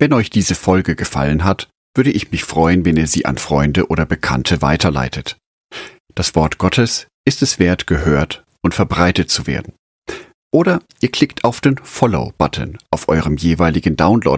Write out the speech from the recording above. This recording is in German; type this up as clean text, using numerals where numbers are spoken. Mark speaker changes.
Speaker 1: Wenn euch diese Folge gefallen hat, würde ich mich freuen, wenn ihr sie an Freunde oder Bekannte weiterleitet. Das Wort Gottes ist es wert, gehört und verbreitet zu werden. Oder ihr klickt auf den Follow-Button auf eurem jeweiligen Download